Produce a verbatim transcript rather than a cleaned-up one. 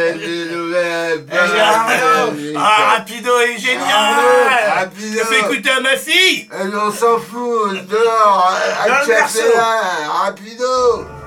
des nouvelles. Ah, Rapido est génial. Rapido. Je fais écouter à ma fille. On s'en fout, dehors, à Dans le berceau. Rapido.